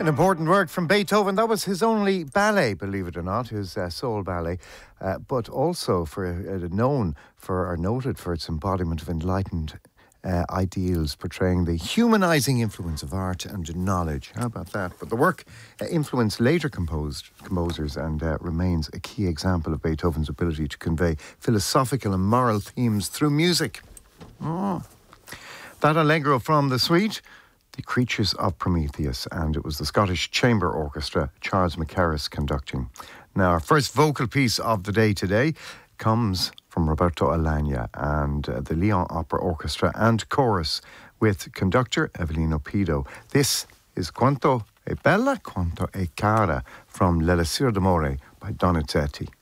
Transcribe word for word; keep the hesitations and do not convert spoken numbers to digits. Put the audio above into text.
important work from Beethoven. That was his only ballet, believe it or not, his uh, soul ballet, uh, but also for uh, known for or noted for its embodiment of enlightened uh, ideals, portraying the humanizing influence of art and knowledge. How about that? But the work uh, influenced later composed composers and uh, remains a key example of Beethoven's ability to convey philosophical and moral themes through music. Oh. That Allegro from the suite, The Creatures of Prometheus, and it was the Scottish Chamber Orchestra, Charles Mackerras, conducting. Now, our first vocal piece of the day today comes from Roberto Alagna and uh, the Lyon Opera Orchestra and Chorus with conductor Evelino Pido. This is Quanto è bella, quanto è cara from L'Elixir d'Amore by Donizetti.